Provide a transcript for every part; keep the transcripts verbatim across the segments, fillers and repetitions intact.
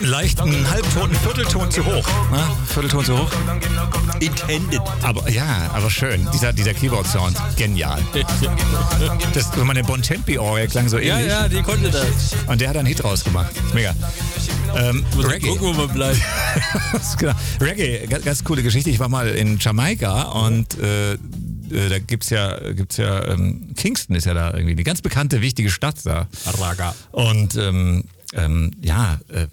leicht einen halbton, Viertelton zu hoch. Ne? Viertelton zu hoch. Intended. Aber ja, aber schön. Dieser, dieser Keyboard-Sound, genial. Das, wenn man den Bon Tempi-Orgel klang so Ja, ähnlich. ja, die konnte das. Und der hat einen Hit rausgemacht. Mega. Ähm, Reggae. Gucken, wo man bleibt. Genau. Reggae, ganz, ganz coole Geschichte. Ich war mal in Jamaika und äh, da gibt's ja, gibt's ja ähm, Kingston ist ja da irgendwie eine ganz bekannte, wichtige Stadt da. Raga. Und ähm, ähm, ja, äh,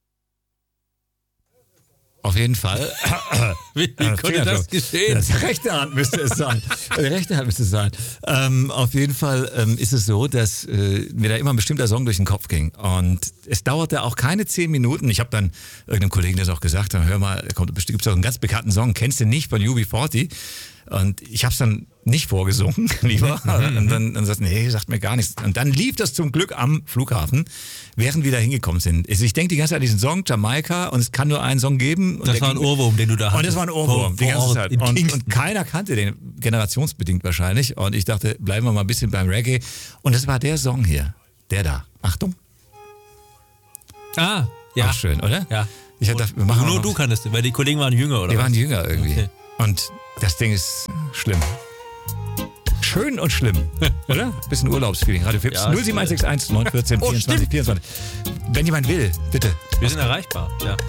auf jeden Fall. Wie, wie konnte das geschehen? Das rechte Hand müsste es sein. Die rechte Hand müsste es sein. Ähm, auf jeden Fall ähm, ist es so, dass äh, mir da immer ein bestimmter Song durch den Kopf ging. Und es dauerte auch keine zehn Minuten. Ich habe dann irgendeinem Kollegen das auch gesagt, hör mal, kommt bestimmt auch einen ganz bekannten Song, kennst du nicht, von U B vierzig? Und ich habe es dann nicht vorgesungen, lieber. Und dann, dann sagt nee, sagt mir gar nichts. Und dann lief das zum Glück am Flughafen, während wir da hingekommen sind. Also ich denke die ganze Zeit an diesen Song, Jamaika, und es kann nur einen Song geben. Und das war ein ging, Ohrwurm, den du da hattest. Und das war ein Ohrwurm, vor, die ganze vor Zeit. in Und, und keiner kannte den, generationsbedingt wahrscheinlich. Und ich dachte, bleiben wir mal ein bisschen beim Reggae. Und das war der Song hier, der da. Achtung. Ah, ja. Auch schön, oder? Ja. Ich hab gedacht, wir machen nur noch, du kanntest den, weil die Kollegen waren jünger, oder? Die was? waren jünger irgendwie. Okay. Und das Ding ist schlimm. Schön und schlimm, oder? Bisschen Urlaubsfeeling. Radio Fips Ja, null sieben eins sechs eins neun eins vier Oh, vierundzwanzig vierundzwanzig. Wenn jemand will, bitte. Wir sind erreichbar, ja.